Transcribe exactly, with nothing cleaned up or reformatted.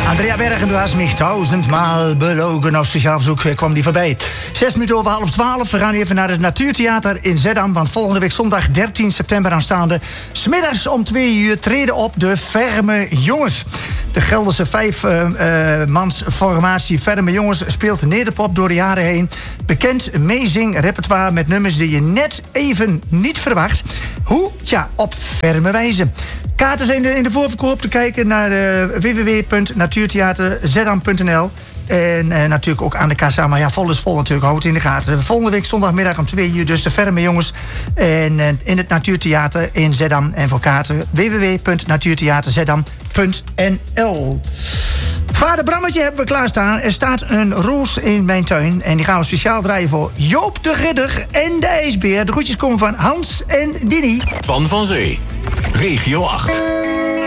Andrea Bergen, du hast mich tausendmaal belogen. Op speciaal verzoek kwam die voorbij. Zes minuten over half twaalf. We gaan even naar het Natuurtheater in Zeddam. Want volgende week zondag dertien september aanstaande. 'Smiddags om twee uur treden op de Ferme Jongens. De Gelderse vijfmans uh, uh, formatie Ferme Jongens speelt nederpop door de jaren heen. Bekend amazing repertoire met nummers die je net even niet verwacht. Hoe? Tja, op ferme wijze. Kaarten zijn in de voorverkoop te kijken naar uh, w w w punt natuurtheaterzeddam punt n l. En uh, natuurlijk ook aan de kassa. Maar ja, vol is vol natuurlijk. Houd het in de gaten. Volgende week zondagmiddag om twee uur. Dus de Ferme Jongens. En uh, in het Natuurtheater in Zeddam. En voor kaarten w w w punt natuurtheaterzeddam punt n l. Vader Brammetje hebben we klaarstaan. Er staat een roos in mijn tuin. En die gaan we speciaal draaien voor Joop de Ridder en de IJsbeer. De groetjes komen van Hans en Dini. Van van Zee. Regio acht.